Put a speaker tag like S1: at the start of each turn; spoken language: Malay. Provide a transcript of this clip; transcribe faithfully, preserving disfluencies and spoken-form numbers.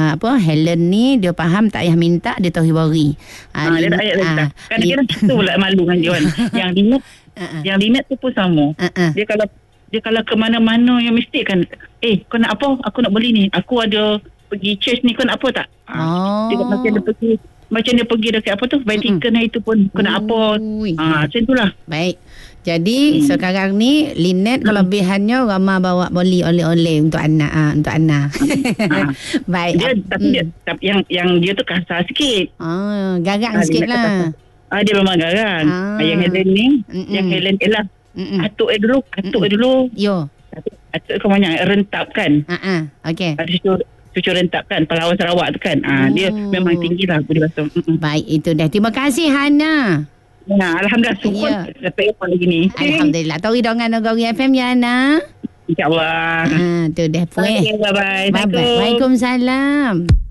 S1: uh, apa Helen ni dia faham tak payah minta, dia tahu beri.
S2: Ah, uh, dia tak payah minta. Kadang-kadang kita pula malu dengan dia kan. Yang Lynette, uh-uh. yang Lynette tu pun sama. Uh-uh. Dia kalau dia kalau ke mana-mana yang mesti kan, eh kau nak apa? Aku nak beli ni. Aku ada pergi church ni, kau nak apa tak?
S1: Oh.
S2: Dia macam dia pergi macam dia pergi dekat apa tu Vatican mm-hmm. itu pun kau nak apa? Ah, macam itulah.
S1: Baik. Jadi hmm. sekarang ni Lynette hmm. kelebihannya Rama bawa beli oleh-oleh untuk anak ah, untuk anak.
S2: Ha.
S1: Baik.
S2: Dia, tapi hmm. dia tapi yang yang dia tu kasar sikit.
S1: Ah, garang ha, sikitlah.
S2: Ah, dia memang garang. Ah. Yang Helen ni, Mm-mm. yang Helen elah. Atuk eh dulu, atuk eh dulu.
S1: Yo.
S2: Atuk kau banyak rentap kan?
S1: Ha ah. Okey.
S2: Ada cucu cucu rentap kan, Pahlawan Sarawak tu kan. Ah, oh. Dia memang tinggilah budi bahasa.
S1: Baik, itu dah. Terima kasih Hana.
S2: Nah, Alhamdulillah syukur ya. Sampai apa lagi ni.
S1: Alhamdulillah. Tori dongan Nogori F M ya Hana.
S2: InsyaAllah.
S1: Ha, tu dah.
S2: Okay, bye-bye.
S1: Bye-bye. Waalaikumsalam.